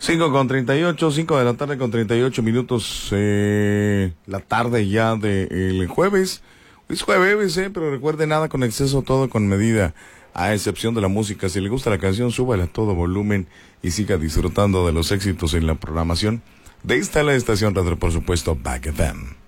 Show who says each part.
Speaker 1: 5 de la tarde con 38 minutos, la tarde ya del jueves. Hoy es jueves, pero recuerde, nada con exceso, todo con medida, a excepción de la música. Si le gusta la canción, súbala a todo volumen y siga disfrutando de los éxitos en la programación de esta la estación radio, por supuesto, Back FM.